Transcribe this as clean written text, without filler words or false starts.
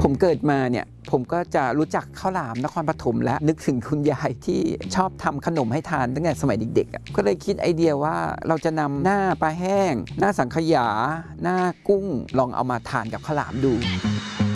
ผมเกิดมาเนี่ยผมก็จะรู้จักข้าวหลามนครปฐมและนึกถึงคุณยายที่ชอบทำขนมให้ทานตั้งแต่สมัยเด็กๆก็เลยคิดไอเดียว่าเราจะนำหน้าปลาแห้งหน้าสังขยาหน้ากุ้งลองเอามาทานกับข้าวหลามดู